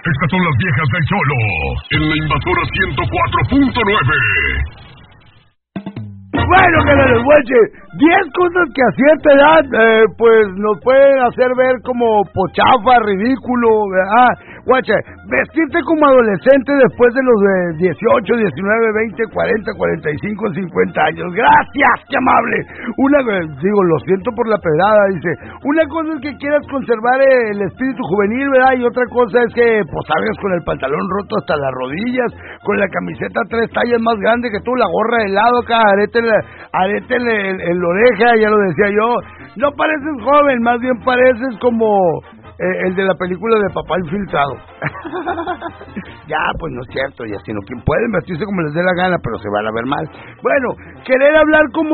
Estas son las viejas del Cholo, en la Invasora 104.9. Bueno, que los guaches, 10 cosas que a cierta edad, pues nos pueden hacer ver como pochafa, ridículo, ¿verdad? Guache, vestirte como adolescente después de los 18, 19, 20, 40, 45, 50 años. Gracias, qué amable. Lo siento por la pedrada, dice. Una cosa es que quieras conservar el espíritu juvenil, ¿verdad? Y otra cosa es que pues salgas con el pantalón roto hasta las rodillas, con la camiseta 3 tallas más grande que tú, la gorra de lado acá, arete en la oreja, ya lo decía yo. No pareces joven, más bien pareces como el de la película de Papá Infiltrado. Ya, pues no es cierto, ya, sino que pueden vestirse como les dé la gana, pero se van a ver mal. Bueno, querer hablar como